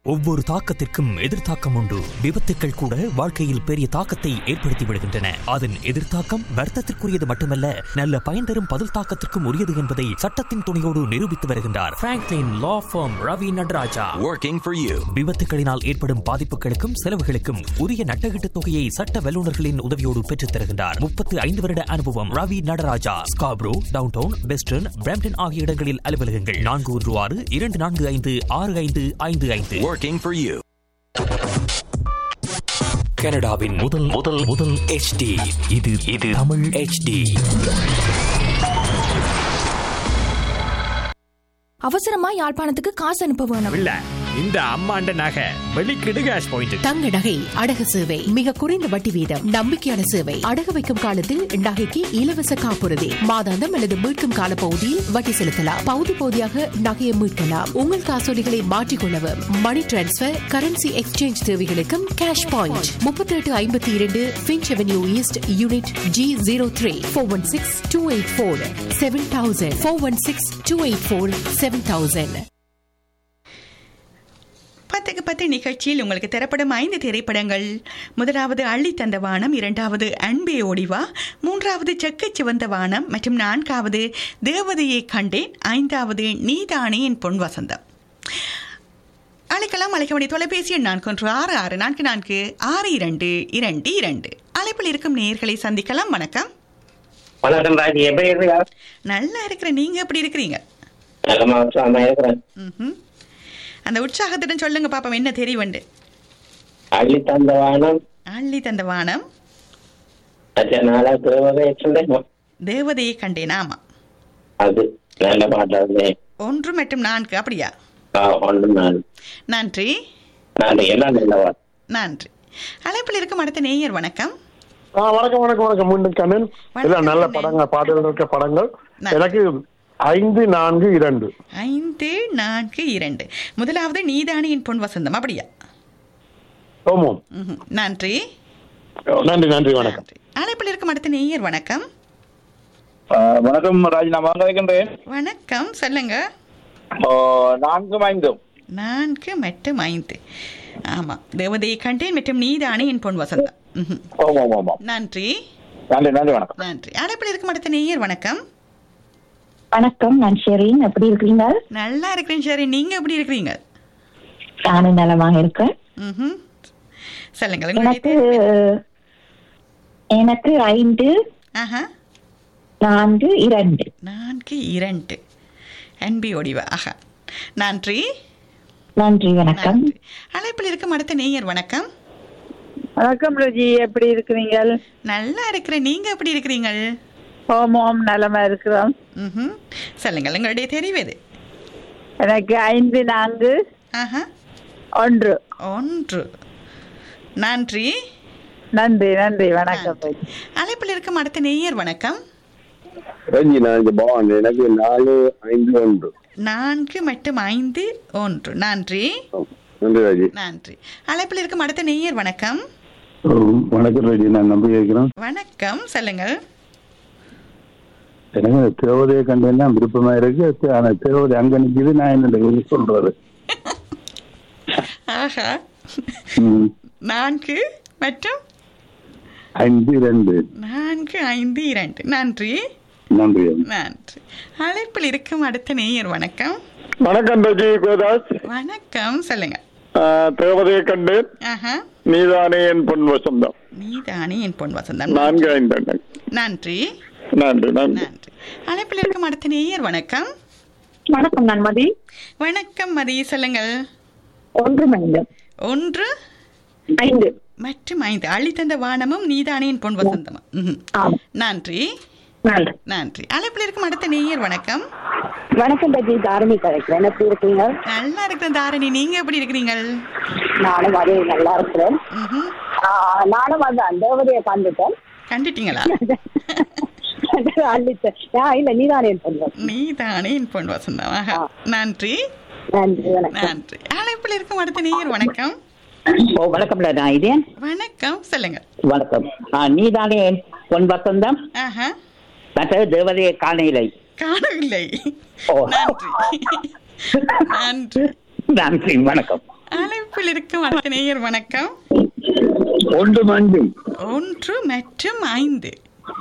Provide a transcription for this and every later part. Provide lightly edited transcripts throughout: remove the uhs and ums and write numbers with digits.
ஒவ்வொரு தாக்கத்திற்கும் எதிர்த்தாக்கம் உண்டு. விபத்துக்கள் கூட வாழ்க்கையில் பெரிய தாக்கத்தை ஏற்படுத்தி விடுகின்றன. அதன் எதிர்த்தாக்கம் வருத்தத்திற்குரியது மட்டுமல்ல, நல்ல பயன் தரும் பதில் தாக்கத்திற்கும் உரியது என்பதை சட்டத்தின் துணையோடு நிரூபித்து வருகின்றார் Franklin law form Ravi Nataraja. Working for you. விபத்துகளினால் ஏற்படும் பாதிப்புகளுக்கும் செலவுகளுக்கும் உரிய நட்டகீட்டு தொகையை சட்ட வல்லுநர்களின் உதவியோடு பெற்றுத் தருகின்றார். 35 வருட அனுபவம். Ravi Nataraja. Scarborough, downtown, western, Brampton ஆகிய இடங்களில் அலுவலகங்கள். 416-245-6555. Working for you. கனடாவின் முதல் HD. இது தமிழ் HD. அவசரமா யாழ்ப்பாணத்துக்கு காசு அனுப்ப வேணும். இல்ல, இந்த அம்மாண்ட நகை வெளிக்கிடு கேஷ் பாயிண்ட். தங்க நகை அடகு சேவை மிக குறைந்த வட்டி வீதம், நம்பிக்கையான சேவை. அடகு வைக்கும் காலத்தில் நகைக்கு இலவச காப்புறுதி, மாதாந்தம் அல்லது மீட்கும் கால பகுதியில் வட்டி செலுத்தலாம். பகுதி பகுதியாக நகையை மீட்கலாம். உங்கள் காசோலிகளை மாற்றிக்கொள்ளவும், மணி டிரான்ஸ்பர், கரன்சி எக்ஸ்சேஞ்ச் தேவைகளுக்கும் cash point. 3852 Finch avenue east, unit G03. 416-284-7000. 416-284-7000. 10 நிகழ்ச்சியில் உங்களுக்கு தரப்படும் 5 திரைப்படங்கள். முதலாவது அள்ளி தந்த வானம், இரண்டாவது அன்பே ஓடிவா, மூன்றாவது செக்க சிவந்த வானம் மற்றும் நான்காவது தேவதையை கண்டேன், ஐந்தாவது நீதானே என் பொன் வசந்தம். அழைக்கலாம். அழைக்க வேண்டிய தொலைபேசி எண் 416-44-6222. அழைப்பில் இருக்கும் நேயர்களை சந்திக்கலாம். வணக்கம். வணக்கம் ராஜி, எப்படி இருக்கீங்க? நல்லா இருக்கிறேன். நீங்க எப்படி இருக்கிறீங்க? அந்த உற்சாகத்துடன் சொல்லுங்க பாப்போம், என்ன தெரியுண்டு? அள்ளி தந்த வானம், அள்ளி தந்த வானம், தேவதையை கண்டேன். ஆமா, அது நல்ல பாட்டு. 1 மற்றும் 4 அப்படியா? நன்றி நன்றி. அழைப்பில் இருக்கும் அடுத்த நேயர். வணக்கம். வணக்கம் வணக்கம் வணக்கம். மீண்டும் கண்ணன். நல்ல படங்கள், பாடல்கள் இருக்க படங்கள். எனக்கு 5-4-2. 5-4-2. முதலாவது நீதானே என் பொன் வசந்தம் அப்படியா? நன்றி நன்றி நன்றி. வணக்கம். அழைப்பில் இருக்கும் அடுத்த நேயர். வணக்கம். வணக்கம் ராஜ், நான் வாங்க வைக்கின்றேன். வணக்கம், சொல்லுங்க. 4-5. 4 மற்றும் 5. ஆமா, தேவதையை கண்டேன் மற்றும் நீதானே என் பொன் வசந்தம். நன்றி நன்றி நன்றி. வணக்கம். நன்றி. அழைப்பில் இருக்கும் அடுத்த நேயர். வணக்கம். வணக்கம், நான் ஷெரீன். எப்படி இருக்கீங்க? நல்லா இருக்கிறேன் ஷெரீன், நீங்க எப்படி இருக்கிறீங்க? நானும் நலமாக இருக்கேன். சொல்லுங்க. எனக்கு 5-4-2. அன்பே ஓடிவா. ஆஹா, நன்றி நன்றி. வணக்கம். அழைப்பில் இருக்கும் அடுத்த நேயர். வணக்கம். வணக்கம் ரஜி, எப்படி இருக்கிறீங்க? நல்லா இருக்கிறேன், நீங்க எப்படி இருக்கிறீங்க? ஓம் நலமா இருக்கிறோம். சொல்லுங்கள், உங்களுடைய தெரிவது. எனக்கு 5-4-1. நன்றி நன்றி நன்றி. வணக்கம். அழைப்பில் இருக்கும் அடுத்த நேயர். வணக்கம். ரஜி, நான் பவான். எனக்கு 4-5-1. 4 மற்றும் 5-1. நன்றி நன்றி ராஜி. நன்றி. அழைப்பில் இருக்கும் அடுத்த நேயர். வணக்கம். வணக்கம் ராஜி, நான் நம்பி கேட்கிறேன். வணக்கம், சொல்லுங்கள். எனக்கு தேவதையை கண்டேன்னா விருப்பமா இருக்கு. ஆனா தேவதை அங்க நிக்குது, நான் என்ன சொல்றது? ஆஹா, 4 மற்றும் 5-2. 4-5-2. நன்றி நன்றி நன்றி. அழைப்பில் இருக்கும் அடுத்த நேயர். வணக்கம். வணக்கம் ரஜி, கோதாஸ். வணக்கம், சொல்லுங்க. தேவதையை கண்டேன், நீதானே என் பொன் வசந்தம். நீதானே என் பொன் வசந்தம். 4-5. நன்றி நன்றி நன்றி. அழைப்பில் இருக்கும் அடுத்த நேயர். வணக்கம். வணக்கம், நான் மதி. வணக்கம் மதி, சொல்லுங்கள். 1-5 மற்றும் 5. அள்ளி தந்த வானமும் நீதானே என் பொன் வசந்தம். நன்றி நன்றி. அழைப்பில் இருக்கும் அடுத்த நேயர். வணக்கம். வணக்கம் ரஜி, தாரணி கலைக்கிறேன். எப்படி இருக்கீங்க? நல்லா இருக்கிறேன் தாரணி, நீங்க எப்படி இருக்கிறீங்க? நானும் அதே நல்லா இருக்கிறேன். நானும் அதான் தேவதையை கண்டுட்டேன். கண்டுட்டீங்களா? இல்ல, நீதானே என் பொன் வசந்தம். நீதானே என் பொன் வசந்தம். நன்றி நன்றி. நன்றி. அழைப்பில் இருக்கும் அடுத்த நேயர். வணக்கம். வணக்கம். நான் இதேன். வணக்கம், சொல்லுங்க. வணக்கம். நீதானே என் பொன் வசந்தம். தேவதையை காணவில்லை. நன்றி நன்றி. நன்றி. வணக்கம். அழைப்பில் அழைப்பில் இருக்கும் அடுத்த நேயர் வணக்கம். 1 5 1 மற்றும் 5.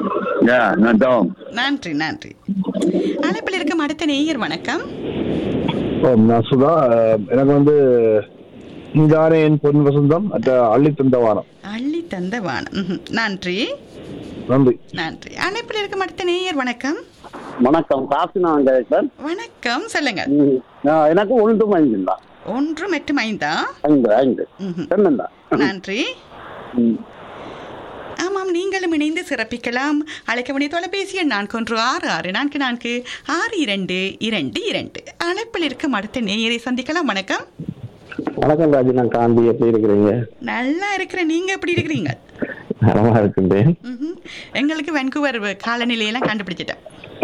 நன்றி நன்றி. அழைப்பில் இருக்கும் அடுத்த நேயர் வணக்கம். நான் சுதா. எனக்கு வந்து நீதானே என் பொன் வசந்தம் அள்ளி தந்த வானம். அள்ளி தந்த வானம். நன்றி நன்றி நன்றி. அழைப்பில் இருக்கும் அடுத்த நேயர் வணக்கம். வணக்கம், காசிநாதன் டைரக்டர். வணக்கம், சொல்லுங்க. எனக்கு 1 5 தான். 1 மற்றும் 5. 5 நன்றி. ஆமாம், நீங்களும் இணைந்து சிறப்பிக்கலாம். அழைக்க வேண்டிய தொலைபேசி எண் 4166442222. அழைப்பில் இருக்கும் அடுத்த நேயரை சந்திக்கலாம். வணக்கம். வணக்கம் ராஜி, நான் காந்தி. எப்படி இருக்கிறீங்க? நல்லா இருக்கிறேன். நீங்க எப்படி இருக்கிறீங்க? நலமா இருக்கின்றேன். எங்களுக்கு வென்கூவர் காலநிலையெல்லாம் கண்டுபிடிச்சிட்டேன்.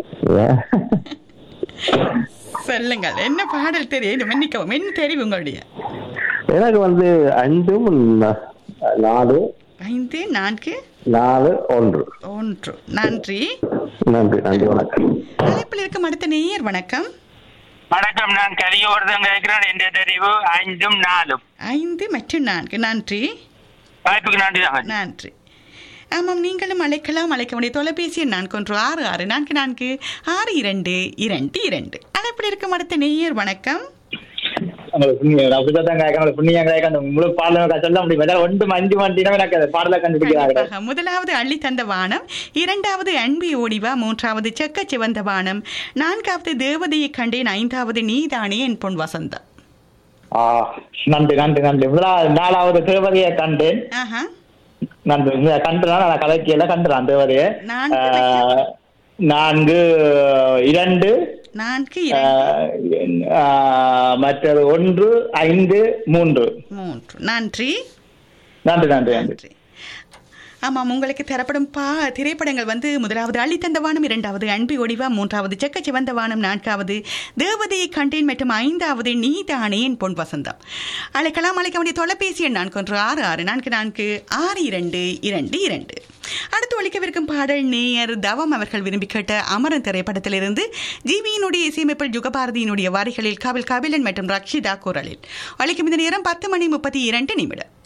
சொல்லுங்கள், என்ன பாடல் தெரியும்? மன்னிக்கவும், என்ன தெரியும் உங்களுடைய? எனக்கு வந்து 5 4 5 4 4 1. நன்றி நன்றி நன்றி. வணக்கம். அழைப்பில் இருக்கும் அடுத்த நேயர் வணக்கம். வணக்கம், நான் கலியோர்தான் கேட்கிறேன். என்ற தெரிவு 5 4. 5 மற்றும் 4. நன்றி. வாய்ப்புக்கு நன்றி. நன்றி. ஆமாம், நீங்களும் அழைக்கலாம். அழைக்க வேண்டிய தொலைபேசி எண் 4166442222. அழைப்பில் இருக்கும் அடுத்த நேயர் வணக்கம். முதலாவது அள்ளி தந்த வானம், 2வது அன்பி ஓடிவா, 3வது செக்க சிவந்த வானம், 4வது தேவதையை கண்டேன், 5வது நீதானே என் பொன் வசந்தம். நன்றி நன்றி நன்றி. 4வது தேவதையை கண்டேன். நன்றி. கண்டுனா நான் கலைக்கியல கண்டுறான் தேவதையை. 4 2 மற்றது 1 5 3. நன்றி நன்றி நன்றி நன்றி. ஆமாம், உங்களுக்கு தரப்படும் திரைப்படங்கள் வந்து முதலாவது அள்ளி தந்த வானம், 2வது அன்பி ஒடிவா, 3வது செக்க சிவந்த வானம், 4வது தேவதையை கண்டேன் மற்றும் 5வது நீதானே என் பொன் வசந்தம். அழைக்கலாம். அழைக்க வேண்டிய தொலைபேசி எண் 4166442222. அடுத்து ஒழிக்கவிருக்கும் பாடல் நேயர் தவம் அவர்கள் விரும்பி கேட்ட அமரன் திரைப்படத்திலிருந்து ஜிவியினுடைய இசையமைப்பில் யுகபாரதியினுடைய வரிகளில் கபிலன் மற்றும் ரக்ஷிதா குரலில் ஒழிக்கும் இந்த நேரம் 10:32